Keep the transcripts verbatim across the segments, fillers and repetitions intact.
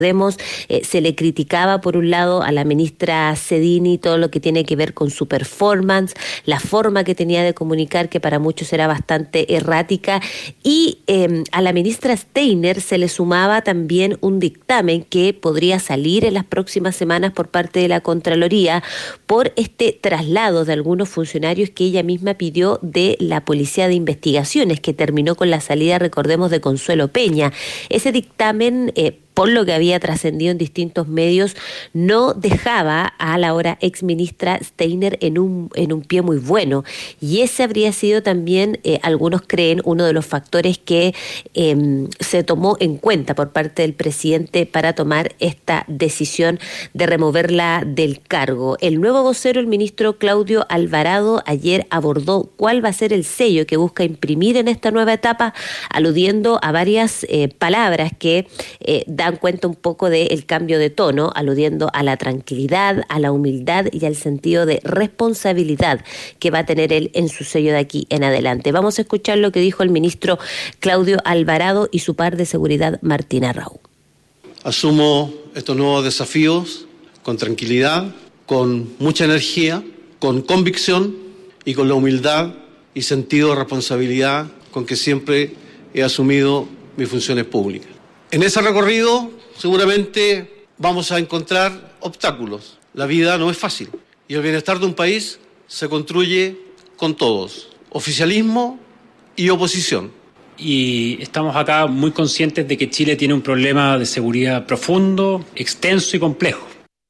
Recordemos, eh, se le criticaba por un lado a la ministra Cedini todo lo que tiene que ver con su performance, la forma que tenía de comunicar, que para muchos era bastante errática, y eh, a la ministra Steiner se le sumaba también un dictamen que podría salir en las próximas semanas por parte de la Contraloría por este traslado de algunos funcionarios que ella misma pidió de la Policía de Investigaciones, que terminó con la salida, recordemos, de Consuelo Peña. Ese dictamen, eh, por lo que había trascendido en distintos medios, no dejaba a la ahora exministra Steiner en un, en un pie muy bueno. Y ese habría sido también, eh, algunos creen, uno de los factores que eh, se tomó en cuenta por parte del presidente para tomar esta decisión de removerla del cargo. El nuevo vocero, el ministro Claudio Alvarado, ayer abordó cuál va a ser el sello que busca imprimir en esta nueva etapa, aludiendo a varias eh, palabras que eh, dan cuenta un poco del cambio de tono, aludiendo a la tranquilidad, a la humildad y al sentido de responsabilidad que va a tener él en su sello de aquí en adelante. Vamos a escuchar lo que dijo el ministro Claudio Alvarado y su par de seguridad Martina Rau. Asumo estos nuevos desafíos con tranquilidad, con mucha energía, con convicción y con la humildad y sentido de responsabilidad con que siempre he asumido mis funciones públicas. En ese recorrido seguramente vamos a encontrar obstáculos. La vida no es fácil y el bienestar de un país se construye con todos, oficialismo y oposición. Y estamos acá muy conscientes de que Chile tiene un problema de seguridad profundo, extenso y complejo.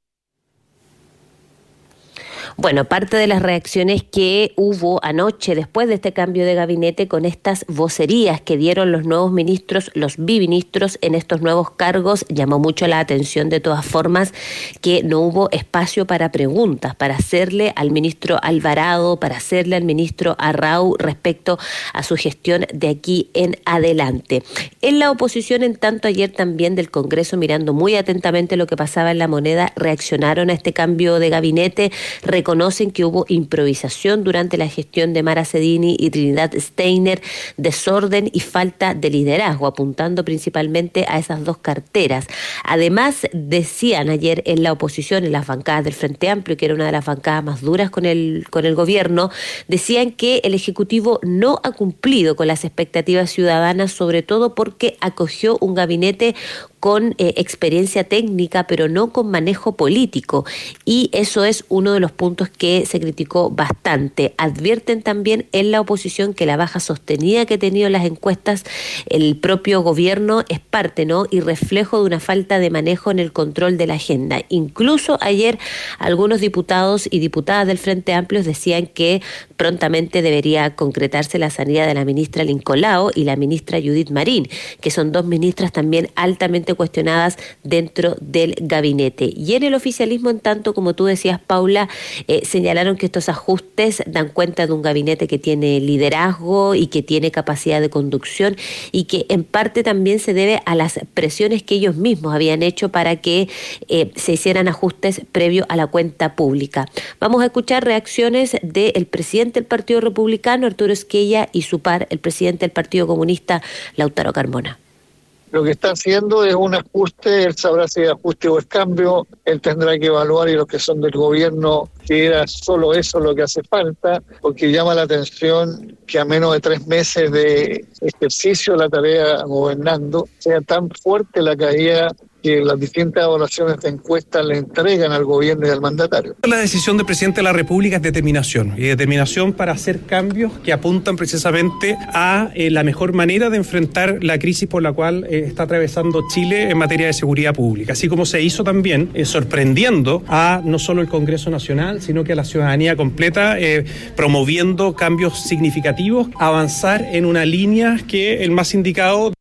Bueno, parte de las reacciones que hubo anoche después de este cambio de gabinete con estas vocerías que dieron los nuevos ministros, los biministros en estos nuevos cargos, llamó mucho la atención de todas formas que no hubo espacio para preguntas, para hacerle al ministro Alvarado, para hacerle al ministro Arrau respecto a su gestión de aquí en adelante. En la oposición, en tanto, ayer también del Congreso, mirando muy atentamente lo que pasaba en La Moneda, reaccionaron a este cambio de gabinete, reconocen que hubo improvisación durante la gestión de Mara Cedini y Trinidad Steiner, desorden y falta de liderazgo, apuntando principalmente a esas dos carteras. Además, decían ayer en la oposición, en las bancadas del Frente Amplio, que era una de las bancadas más duras con el, con el gobierno, decían que el Ejecutivo no ha cumplido con las expectativas ciudadanas, sobre todo porque acogió un gabinete con eh, experiencia técnica, pero no con manejo político. Y eso es uno de los puntos que se criticó bastante. Advierten también en la oposición que la baja sostenida que ha tenido las encuestas el propio gobierno es parte, ¿no?, y reflejo de una falta de manejo en el control de la agenda. Incluso ayer algunos diputados y diputadas del Frente Amplio decían que prontamente debería concretarse la salida de la ministra Lincoln Lao y la ministra Judith Marín, que son dos ministras también altamente cuestionadas dentro del gabinete. Y en el oficialismo, en tanto, como tú decías, Paula, eh, señalaron que estos ajustes dan cuenta de un gabinete que tiene liderazgo y que tiene capacidad de conducción y que en parte también se debe a las presiones que ellos mismos habían hecho para que eh, se hicieran ajustes previo a la cuenta pública. Vamos a escuchar reacciones del presidente del Partido Republicano, Arturo Esquella, y su par, el presidente del Partido Comunista, Lautaro Carmona. Lo que está haciendo es un ajuste, él sabrá si es ajuste o es cambio, él tendrá que evaluar, y los que son del gobierno, si era solo eso lo que hace falta, porque llama la atención que a menos de tres meses de ejercicio de la tarea gobernando, sea tan fuerte la caída que las distintas evaluaciones de encuestas le entregan al gobierno y al mandatario. La decisión del presidente de la República es determinación, y determinación para hacer cambios que apuntan precisamente a eh, la mejor manera de enfrentar la crisis por la cual eh, está atravesando Chile en materia de seguridad pública, así como se hizo también eh, sorprendiendo a no solo el Congreso Nacional, sino que a la ciudadanía completa, eh, promoviendo cambios significativos, avanzar en una línea que el más indicado.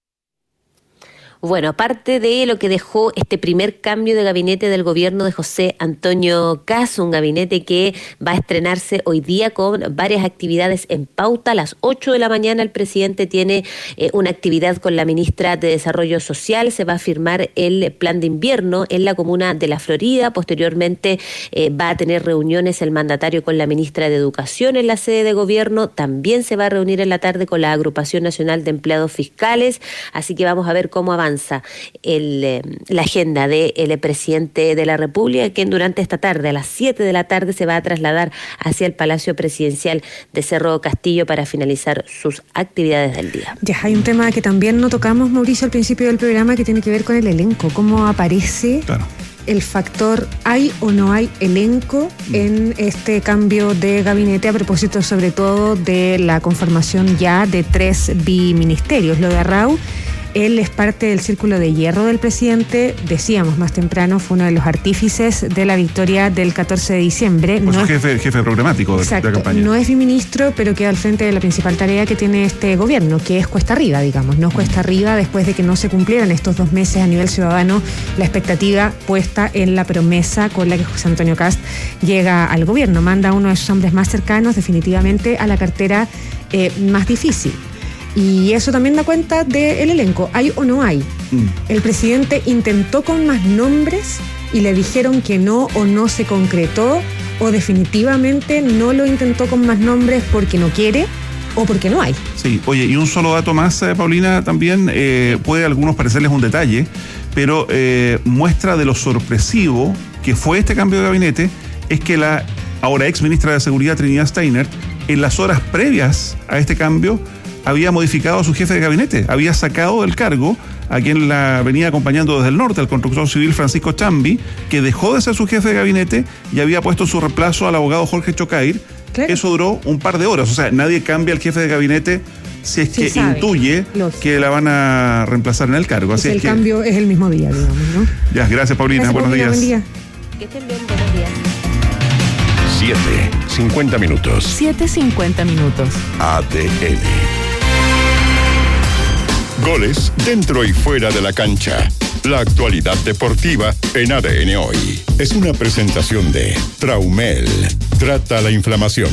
Bueno, aparte de lo que dejó este primer cambio de gabinete del gobierno de José Antonio Kast, un gabinete que va a estrenarse hoy día con varias actividades en pauta. A las ocho de la mañana el presidente tiene eh, una actividad con la ministra de Desarrollo Social. Se va a firmar el plan de invierno en la comuna de La Florida. Posteriormente eh, va a tener reuniones el mandatario con la ministra de Educación en la sede de gobierno. También se va a reunir en la tarde con la Agrupación Nacional de Empleados Fiscales. Así que vamos a ver cómo avanza avanza el, eh, la agenda del presidente de la República, quien durante esta tarde, a las siete de la tarde, se va a trasladar hacia el Palacio Presidencial de Cerro Castillo para finalizar sus actividades del día. Ya, hay un tema que también no tocamos, Mauricio, al principio del programa, que tiene que ver con el elenco. ¿Cómo aparece claro. el factor hay o no hay elenco mm. en este cambio de gabinete, a propósito sobre todo de la conformación ya de tres biministerios? Lo de Arrau, él es parte del círculo de hierro del presidente, decíamos más temprano, fue uno de los artífices de la victoria del catorce de diciembre. Pues no es jefe, jefe programático de, exacto, de la campaña. No es biministro, pero queda al frente de la principal tarea que tiene este gobierno, que es cuesta arriba, digamos, no cuesta arriba después de que no se cumplieran estos dos meses a nivel ciudadano la expectativa puesta en la promesa con la que José Antonio Kast llega al gobierno. Manda a uno de sus hombres más cercanos definitivamente a la cartera eh, más difícil. Y eso también da cuenta del elenco. ¿Hay o no hay? Mm. El presidente intentó con más nombres y le dijeron que no o no se concretó, o definitivamente no lo intentó con más nombres porque no quiere o porque no hay. Sí, oye, y un solo dato más, eh, Paulina, también eh, puede a algunos parecerles un detalle, pero eh, muestra de lo sorpresivo que fue este cambio de gabinete, es que la ahora ex ministra de Seguridad, Trinidad Steiner, en las horas previas a este cambio, había modificado a su jefe de gabinete, había sacado del cargo a quien la venía acompañando desde el norte, al constructor civil Francisco Chambi, que dejó de ser su jefe de gabinete y había puesto su reemplazo al abogado Jorge Chocair. Claro. Eso duró un par de horas, o sea, nadie cambia al jefe de gabinete si es sí que sabe. intuye Lógico. que la van a reemplazar en el cargo. Así es el que... cambio es el mismo día, digamos, ¿no? Ya, gracias, Paulina, gracias, buenos Paulina, días. Buen día. Que estén bien, buenos días. siete, cincuenta minutos. siete, cincuenta minutos. A D N. Goles dentro y fuera de la cancha. La actualidad deportiva en A D N Hoy. Es una presentación de Traumel. Trata la inflamación.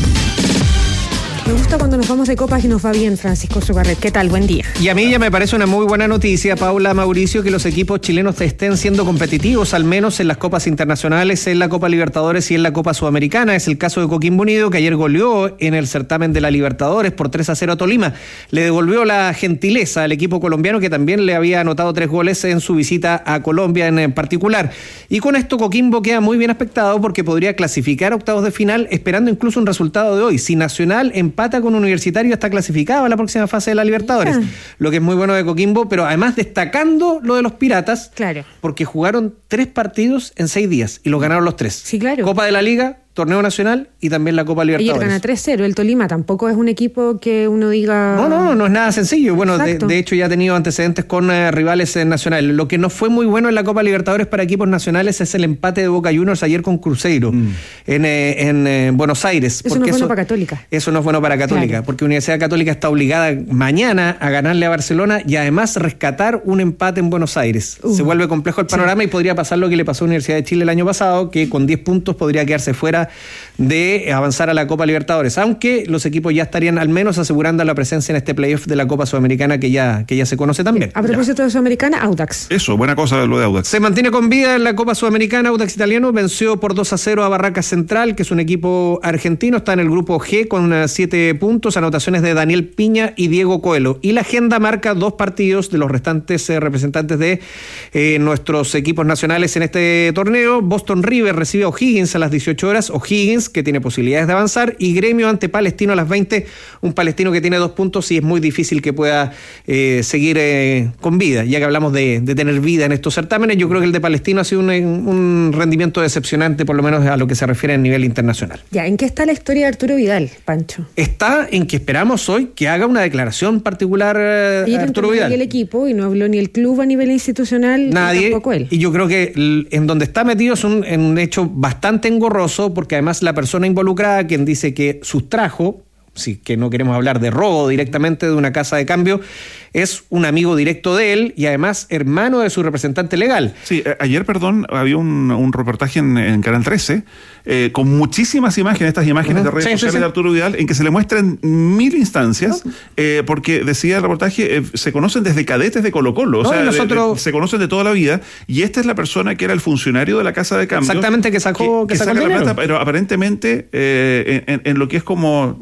Me gusta cuando nos vamos de copas y nos va bien, Francisco Sugarret. ¿Qué tal? Buen día. Y a mí ya me parece una muy buena noticia, Paula, Mauricio, que los equipos chilenos estén siendo competitivos, al menos en las copas internacionales, en la Copa Libertadores y en la Copa Sudamericana. Es el caso de Coquimbo Unido, que ayer goleó en el certamen de la Libertadores por tres a cero a Tolima. Le devolvió la gentileza al equipo colombiano, que también le había anotado tres goles en su visita a Colombia en particular. Y con esto Coquimbo queda muy bien aspectado porque podría clasificar a octavos de final, esperando incluso un resultado de hoy. Si Nacional en empata con Universitario, está clasificado a la próxima fase de la Libertadores, yeah. lo que es muy bueno de Coquimbo, pero además destacando lo de los Piratas, claro. porque jugaron tres partidos en seis días y los ganaron los tres. Sí, claro. Copa de la Liga, Torneo Nacional y también la Copa Libertadores. Ayer gana tres cero. El Tolima tampoco es un equipo que uno diga... No, no, no es nada sencillo. Bueno, de, de hecho ya ha tenido antecedentes con eh, rivales eh, nacionales. Lo que no fue muy bueno en la Copa Libertadores para equipos nacionales es el empate de Boca Juniors ayer con Cruzeiro mm. en, eh, en eh, Buenos Aires. Eso no es bueno para Católica. Eso no es bueno para Católica, claro. porque Universidad Católica está obligada mañana a ganarle a Barcelona y además rescatar un empate en Buenos Aires. Uh, Se vuelve complejo el panorama sí. y podría pasar lo que le pasó a Universidad de Chile el año pasado, que con diez puntos podría quedarse fuera de avanzar a la Copa Libertadores, aunque los equipos ya estarían al menos asegurando la presencia en este playoff de la Copa Sudamericana que ya, que ya se conoce también. A propósito ya. de Sudamericana, Audax. Eso, buena cosa lo de Audax. Se mantiene con vida en la Copa Sudamericana. Audax italiano venció por dos a cero a Barracas Central, que es un equipo argentino, está en el grupo G con siete puntos, anotaciones de Daniel Piña y Diego Coelho. Y la agenda marca dos partidos de los restantes eh, representantes de eh, nuestros equipos nacionales en este torneo. Boston River recibe a O'Higgins a las dieciocho horas, O'Higgins que tiene posibilidades de avanzar, y Gremio ante Palestino a las veinte, un Palestino que tiene dos puntos y es muy difícil que pueda eh, seguir eh, con vida. Ya que hablamos de, de tener vida en estos certámenes, yo creo que el de Palestino ha sido un, un rendimiento decepcionante, por lo menos a lo que se refiere a nivel internacional. Ya, ¿en qué está la historia de Arturo Vidal, Pancho? Está en que esperamos hoy que haga una declaración particular eh, y Arturo Vidal. Y el equipo, y no habló ni el club a nivel institucional, nadie, ni tampoco él. Y yo creo que en donde está metido es un, en un hecho bastante engorroso, porque además la persona involucrada, quien dice que sustrajo, si que no queremos hablar de robo directamente de una casa de cambio, es un amigo directo de él y además hermano de su representante legal. Sí, ayer, perdón, había un, un reportaje en, en Canal trece eh, con muchísimas imágenes, estas imágenes uh-huh. de redes sí, sociales sí, sí. de Arturo Vidal, en que se le muestran mil instancias, uh-huh. eh, porque decía el reportaje, eh, se conocen desde cadetes de Colo Colo, no, o sea, nosotros... de, de, se conocen de toda la vida, y esta es la persona que era el funcionario de la casa de cambio. Exactamente, que sacó, que, que, que sacó saca el la dinero. plata, pero aparentemente eh, en, en lo que es como, oye, aquí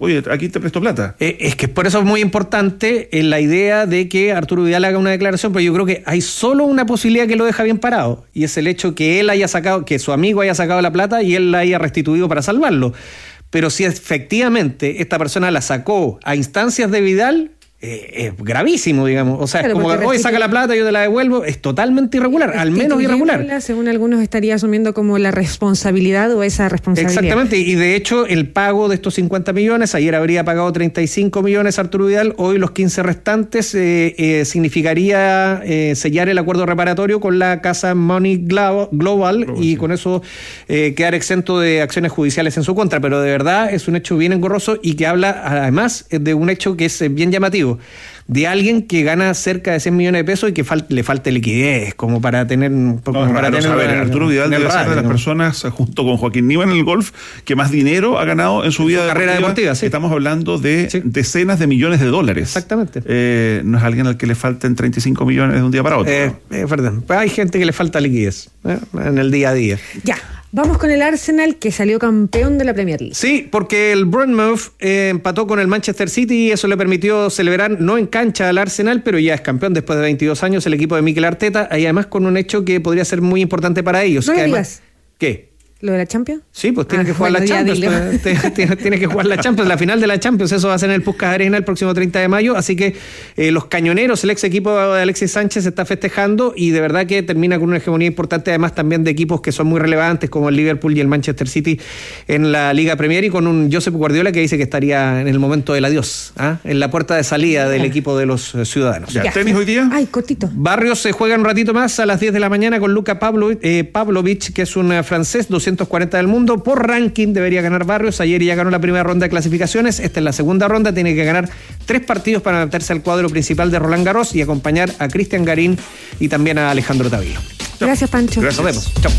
aquí te presto plata. Eh, es que por eso es muy importante eh, la idea de que Arturo Vidal haga una declaración, pero yo creo que hay solo una posibilidad que lo deja bien parado, y es el hecho que él haya sacado, que su amigo haya sacado la plata y él la haya restituido para salvarlo. Pero si efectivamente esta persona la sacó a instancias de Vidal, Eh, es gravísimo, digamos. O sea, claro, es como, hoy saca la plata, yo te la devuelvo. Es totalmente irregular, al menos irregular. Según algunos estaría asumiendo como la responsabilidad o esa responsabilidad. Exactamente, y de hecho el pago de estos cincuenta millones, ayer habría pagado treinta y cinco millones Arturo Vidal, hoy los quince restantes eh, eh, significaría eh, sellar el acuerdo reparatorio con la casa Money Global, Global oh, y sí. con eso eh, quedar exento de acciones judiciales en su contra. Pero de verdad es un hecho bien engorroso y que habla además de un hecho que es bien llamativo, de alguien que gana cerca de cien millones de pesos y que fal- le falte liquidez, como para tener... Como no, para no, tener a ver, una, Arturo Vidal debe ser de las ¿no? personas, junto con Joaquín Niva en el golf, que más dinero ha ganado en su vida carrera deportiva. deportiva sí. Estamos hablando de sí. decenas de millones de dólares. Exactamente. Eh, no es alguien al que le falten treinta y cinco millones de un día para otro. Eh, ¿no? Es verdad. Pues hay gente que le falta liquidez ¿eh? en el día a día. Ya. Vamos con el Arsenal, que salió campeón de la Premier League. Sí, porque el Bournemouth eh, empató con el Manchester City y eso le permitió celebrar, no en cancha al Arsenal, pero ya es campeón después de veintidós años el equipo de Mikel Arteta, y además con un hecho que podría ser muy importante para ellos. No que me además, digas. ¿Qué? ¿Lo de la Champions? Sí, pues tiene ah, que jugar bueno, la Champions. Tiene, tiene que jugar la Champions, la final de la Champions. Eso va a ser en el Puskás Arena el próximo treinta de mayo. Así que eh, los cañoneros, el ex equipo de Alexis Sánchez, se está festejando y de verdad que termina con una hegemonía importante, además también de equipos que son muy relevantes, como el Liverpool y el Manchester City en la Liga Premier, y con un Josep Guardiola que dice que estaría en el momento del adiós, ¿ah? en la puerta de salida del equipo de los ciudadanos. Ya, ¿tenis hoy día? Ay, cortito. Barrios se juega un ratito más a las diez de la mañana con Luka Pavlo, eh, Pavlovich, que es un francés, doscientos cuarenta del mundo. Por ranking debería ganar Barrios. Ayer ya ganó la primera ronda de clasificaciones. Esta es la segunda ronda. Tiene que ganar tres partidos para meterse al cuadro principal de Roland Garros y acompañar a Cristian Garín y también a Alejandro Tavilo. Gracias, Pancho. Gracias. Nos vemos. Chao.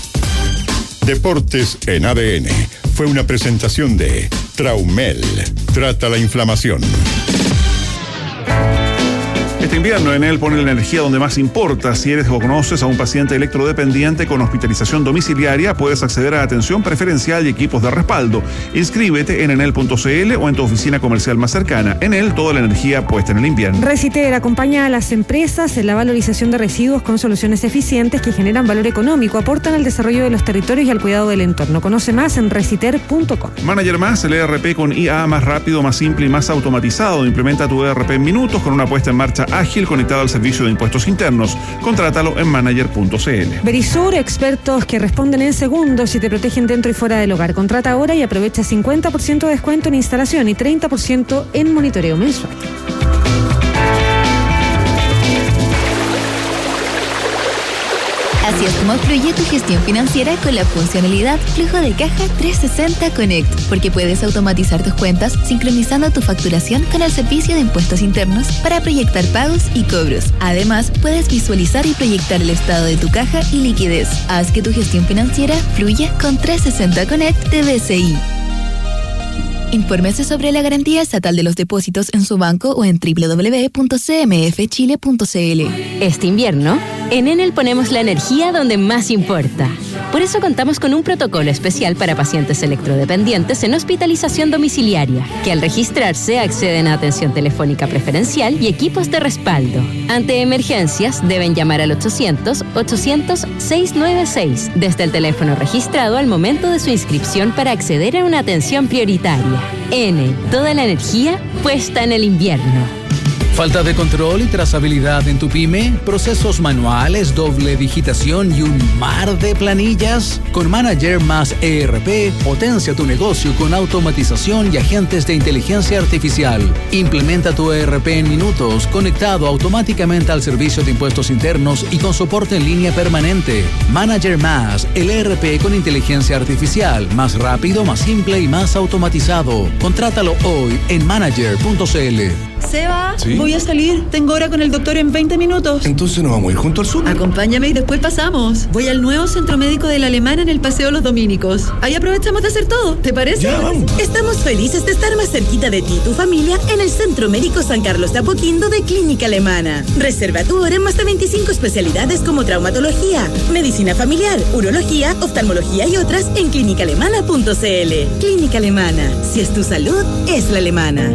Deportes en A D N fue una presentación de Traumel. Trata la inflamación. Este invierno Enel pone la energía donde más importa. Si eres o conoces a un paciente electrodependiente con hospitalización domiciliaria, puedes acceder a atención preferencial y equipos de respaldo. Inscríbete en enel punto c l o en tu oficina comercial más cercana. Enel, toda la energía puesta en el invierno. Reciter acompaña a las empresas en la valorización de residuos con soluciones eficientes que generan valor económico, aportan al desarrollo de los territorios y al cuidado del entorno. Conoce más en reciter punto com. Manager Más, el E R P con I A más rápido, más simple y más automatizado. Implementa tu E R P en minutos con una puesta en marcha ágil conectado al servicio de impuestos internos. Contrátalo en manager punto c l. Verisur, expertos que responden en segundos y te protegen dentro y fuera del hogar. Contrata ahora y aprovecha cincuenta por ciento de descuento en instalación y treinta por ciento en monitoreo mensual. Así es como fluye tu gestión financiera con la funcionalidad Flujo de Caja trescientos sesenta Connect, porque puedes automatizar tus cuentas sincronizando tu facturación con el servicio de impuestos internos para proyectar pagos y cobros. Además, puedes visualizar y proyectar el estado de tu caja y liquidez. Haz que tu gestión financiera fluya con trescientos sesenta Connect de B C I. Infórmese sobre la garantía estatal de los depósitos en su banco o en doble u doble u doble u punto c m f chile punto c l. Este invierno, en Enel ponemos la energía donde más importa. Por eso contamos con un protocolo especial para pacientes electrodependientes en hospitalización domiciliaria, que al registrarse acceden a atención telefónica preferencial y equipos de respaldo. Ante emergencias, deben llamar al ochocientos, ochocientos, seiscientos noventa y seis desde el teléfono registrado al momento de su inscripción para acceder a una atención prioritaria. Enel, toda la energía puesta en el invierno. ¿Falta de control y trazabilidad en tu pyme? ¿Procesos manuales, doble digitación y un mar de planillas? Con Manager Más E R P, potencia tu negocio con automatización y agentes de inteligencia artificial. Implementa tu E R P en minutos, conectado automáticamente al servicio de impuestos internos y con soporte en línea permanente. Manager Más, el E R P con inteligencia artificial, más rápido, más simple y más automatizado. Contrátalo hoy en manager punto c l. Seba, ¿Sí? Voy a salir. Tengo hora con el doctor en veinte minutos. Entonces nos vamos a ir junto al súper. Acompáñame y después pasamos. Voy al nuevo centro médico de la Alemana en el Paseo Los Dominicos. Ahí aprovechamos de hacer todo. ¿Te parece? Ya, vamos. Estamos felices de estar más cerquita de ti y tu familia en el Centro Médico San Carlos de Apoquindo de Clínica Alemana. Reserva tu hora en más de veinticinco especialidades como traumatología, medicina familiar, urología, oftalmología y otras en clínica alemana punto c l. Clínica Alemana. Si es tu salud, es la alemana.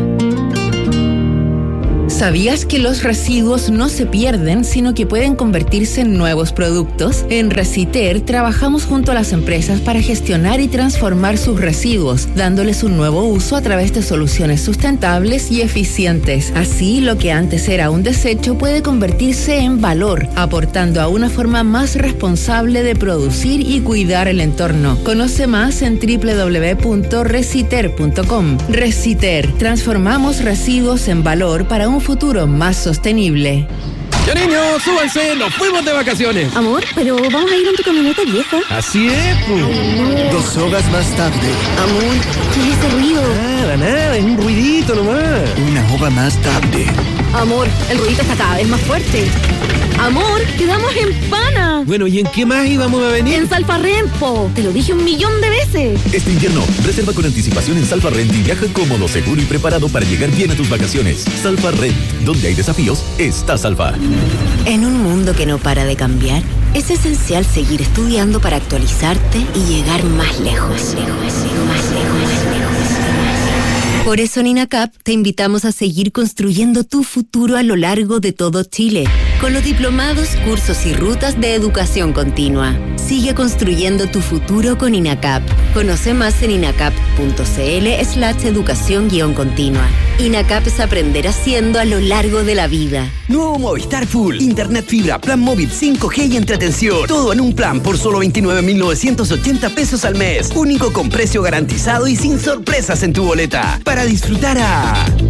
¿Sabías que los residuos no se pierden, sino que pueden convertirse en nuevos productos? En Reciter trabajamos junto a las empresas para gestionar y transformar sus residuos, dándoles un nuevo uso a través de soluciones sustentables y eficientes. Así, lo que antes era un desecho puede convertirse en valor, aportando a una forma más responsable de producir y cuidar el entorno. Conoce más en doble u doble u doble u punto reciter punto com. Reciter, transformamos residuos en valor para un futuro más sostenible. ¡Ya, niños, súbanse! ¡Nos fuimos de vacaciones! Amor, pero vamos a ir en tu camioneta vieja. Así es, pues. Ay, no. Dos horas más tarde. Amor, ¿qué es ese ruido? Nada, nada, es un ruidito nomás. Una hora más tarde. Amor, el ruidito está cada vez más fuerte. Amor, quedamos en Pana. Bueno, ¿y en qué más íbamos a venir? En Salfarrent, te lo dije un millón de veces. Este invierno, reserva con anticipación en Salfarrent y viaja cómodo, seguro y preparado para llegar bien a tus vacaciones. Salfarrent, donde hay desafíos, está Salva. En un mundo que no para de cambiar, es esencial seguir estudiando para actualizarte y llegar más lejos. Más lejos, más lejos, más lejos. Por eso en INACAP te invitamos a seguir construyendo tu futuro a lo largo de todo Chile, con los diplomados, cursos y rutas de educación continua. Sigue construyendo tu futuro con INACAP. Conoce más en inacap punto c l slash educación guión continua. INACAP es aprender haciendo a lo largo de la vida. Nuevo Movistar Full. Internet fibra, plan móvil cinco G y entretención. Todo en un plan por solo veintinueve mil novecientos ochenta pesos al mes. Único con precio garantizado y sin sorpresas en tu boleta. Para disfrutar a...